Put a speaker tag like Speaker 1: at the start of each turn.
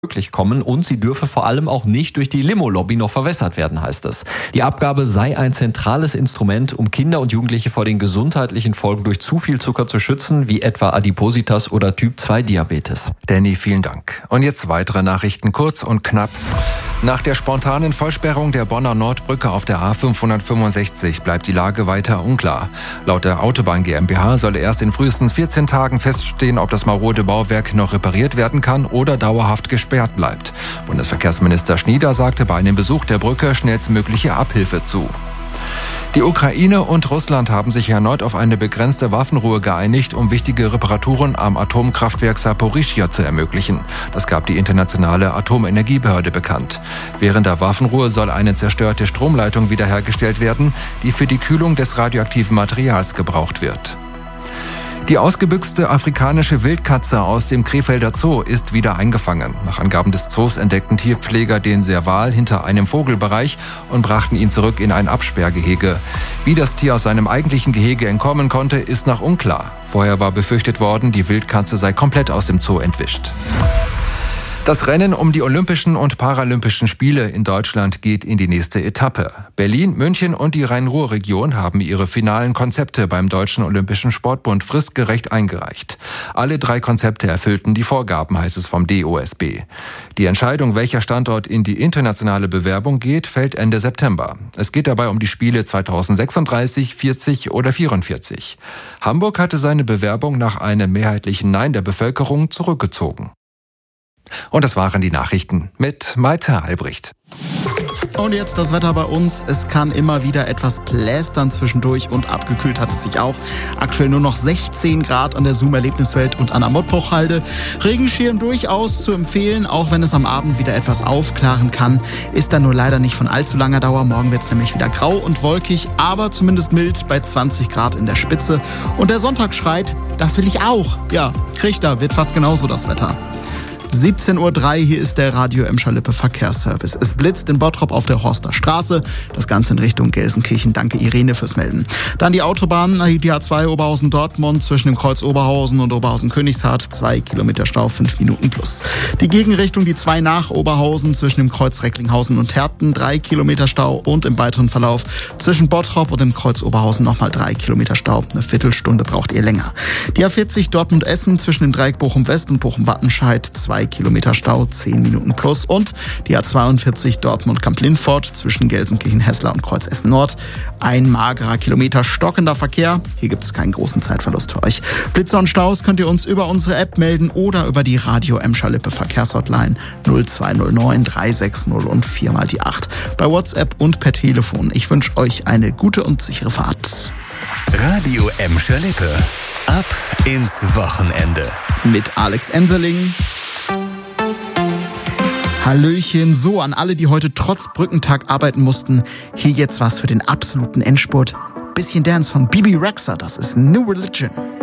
Speaker 1: möglich kommen und sie dürfe vor allem auch nicht durch die Limo-Lobby noch verwässert werden, heißt es. Die Abgabe sei ein zentrales Instrument, um Kinder und Jugendliche vor den gesundheitlichen Folgen durch zu viel Zucker zu schützen, wie etwa Adipositas oder Typ-2-Diabetes.
Speaker 2: Danny, vielen Dank. Und jetzt weitere Nachrichten, kurz und knapp. Nach der spontanen Vollsperrung der Bonner Nordbrücke auf der A565 bleibt die Lage weiter unklar. Laut der Autobahn GmbH soll erst in frühestens 14 Tagen feststehen, ob das marode Bauwerk noch repariert werden kann oder dauerhaft gesperrt bleibt. Bundesverkehrsminister Schnieder sagte bei einem Besuch der Brücke schnellstmögliche Abhilfe zu. Die Ukraine und Russland haben sich erneut auf eine begrenzte Waffenruhe geeinigt, um wichtige Reparaturen am Atomkraftwerk Saporischschja zu ermöglichen. Das gab die Internationale Atomenergiebehörde bekannt. Während der Waffenruhe soll eine zerstörte Stromleitung wiederhergestellt werden, die für die Kühlung des radioaktiven Materials gebraucht wird. Die ausgebüxte afrikanische Wildkatze aus dem Krefelder Zoo ist wieder eingefangen. Nach Angaben des Zoos entdeckten Tierpfleger den Serval hinter einem Vogelbereich und brachten ihn zurück in ein Absperrgehege. Wie das Tier aus seinem eigentlichen Gehege entkommen konnte, ist noch unklar. Vorher war befürchtet worden, die Wildkatze sei komplett aus dem Zoo entwischt. Das Rennen um die Olympischen und Paralympischen Spiele in Deutschland geht in die nächste Etappe. Berlin, München und die Rhein-Ruhr-Region haben ihre finalen Konzepte beim Deutschen Olympischen Sportbund fristgerecht eingereicht. Alle 3 Konzepte erfüllten die Vorgaben, heißt es vom DOSB. Die Entscheidung, welcher Standort in die internationale Bewerbung geht, fällt Ende September. Es geht dabei um die Spiele 2036, 40 oder 44. Hamburg hatte seine Bewerbung nach einem mehrheitlichen Nein der Bevölkerung zurückgezogen. Und das waren die Nachrichten mit Malte Albrecht.
Speaker 3: Und jetzt das Wetter bei uns. Es kann immer wieder etwas plästern zwischendurch und abgekühlt hat es sich auch. Aktuell nur noch 16 Grad an der Zoom-Erlebniswelt und an der Mottbruchhalde. Regenschirm durchaus zu empfehlen, auch wenn es am Abend wieder etwas aufklaren kann. Ist dann nur leider nicht von allzu langer Dauer. Morgen wird es nämlich wieder grau und wolkig, aber zumindest mild bei 20 Grad in der Spitze. Und der Sonntag schreit, das will ich auch. Ja, Richter wird fast genauso das Wetter. 17:03 Uhr, hier ist der Radio Emscher-Lippe Verkehrsservice. Es blitzt in Bottrop auf der Horster Straße, das Ganze in Richtung Gelsenkirchen. Danke Irene fürs Melden. Dann die Autobahn, die A2 Oberhausen-Dortmund zwischen dem Kreuz Oberhausen und Oberhausen-Königshardt, 2 Kilometer Stau, 5 Minuten plus. Die Gegenrichtung, die 2 nach Oberhausen zwischen dem Kreuz Recklinghausen und Herten, 3 Kilometer Stau und im weiteren Verlauf zwischen Bottrop und dem Kreuz Oberhausen nochmal 3 Kilometer Stau. Eine Viertelstunde braucht ihr länger. Die A40 Dortmund-Essen zwischen dem Dreieck Bochum-West und Bochum-Wattenscheid, 2 Kilometer Stau, 10 Minuten plus. Und die A42 Dortmund-Kamp-Lindfort zwischen Gelsenkirchen-Hessler und Kreuz Essen-Nord. Ein magerer Kilometer stockender Verkehr. Hier gibt es keinen großen Zeitverlust für euch. Blitzer und Staus könnt ihr uns über unsere App melden oder über die Radio Emscher-Lippe Verkehrshotline 0209 360 und 4 die 8. Bei WhatsApp und per Telefon. Ich wünsche euch eine gute und sichere Fahrt.
Speaker 4: Radio Emscher-Lippe. Ab ins Wochenende.
Speaker 3: Mit Alex Enserling. Hallöchen, so an alle, die heute trotz Brückentag arbeiten mussten. Hier jetzt was für den absoluten Endspurt. Bisschen Dance von Bibi Rexha, das ist New Religion.